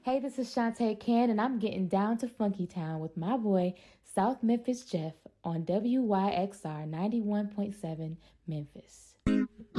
Hey, this is Shantae Can, and I'm getting down to Funky Town with my boy, South Memphis Jeff, on WYXR 91.7 Memphis.